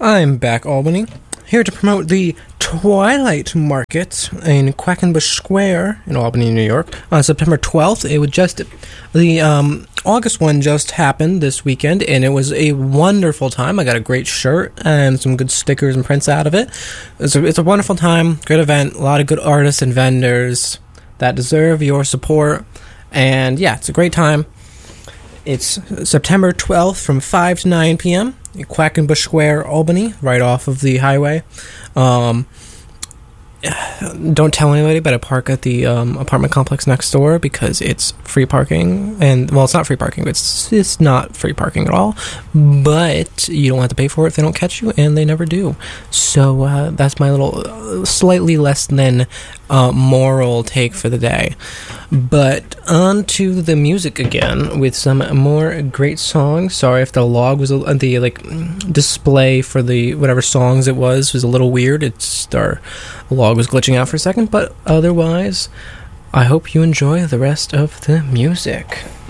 I'm back, Albany, here to promote the Twilight Market in Quackenbush Square in Albany, New York, on September 12th. The August one just happened this weekend, and it was a wonderful time. I got a great shirt and some good stickers and prints out of it. It's a wonderful time, great event, a lot of good artists and vendors that deserve your support, and yeah, it's a great time. It's September 12th from 5 to 9 p.m. in Quackenbush Square, Albany, right off of the highway. Don't tell anybody, but I park at the apartment complex next door because it's free parking. And, well, it's not free parking, but it's not free parking at all. But you don't have to pay for it if they don't catch you, and they never do. So that's my little slightly less than moral take for the day. But on to the music again with some more great songs. Sorry if the log was the display for the whatever songs it was a little weird. Our log was glitching out for a second, but otherwise, I hope you enjoy the rest of the music.